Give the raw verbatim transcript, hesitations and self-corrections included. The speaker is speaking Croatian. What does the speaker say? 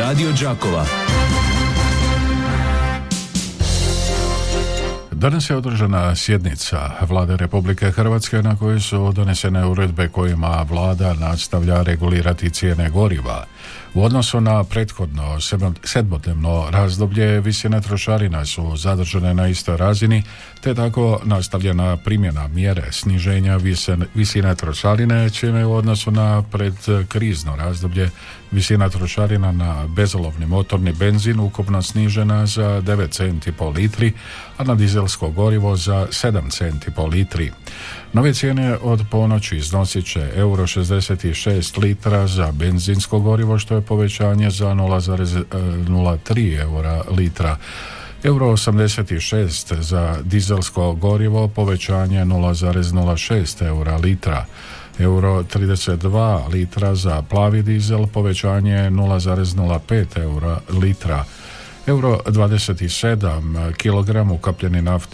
Radio Đakova. Danas je održana sjednica Vlade Republike Hrvatske na kojoj su donesene uredbe kojima vlada nastavlja regulirati cijene goriva. U odnosu na prethodno sedmodnevno razdoblje visine trošarina su zadržane na istoj razini, te tako nastavljena primjena mjere sniženja visine trošarine, čime je u odnosu na predkrizno razdoblje visina trošarina na bezolovni motorni benzin ukupno snižena za devet centi po litri, a na dizelsko gorivo za sedam centi po litri. Nove cijene od ponoći iznosit će euro šezdeset šest litra za benzinsko gorivo, što je povećanje za nula zarez nula tri eura litra. Euro osamdeset šest za dizelsko gorivo, povećanje nula zarez nula šest eura litra. Euro trideset dva litra za plavi dizel, povećanje nula zarez nula pet eura litra. Euro dvadeset sedam kilogram ukapljeni naftni